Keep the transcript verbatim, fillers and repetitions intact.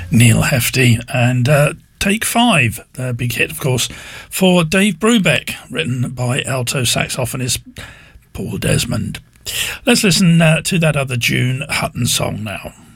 Neil Hefti and uh, Take Five, the big hit, of course, for Dave Brubeck, written by alto saxophonist Paul Desmond. Let's listen uh, to that other June Hutton song now.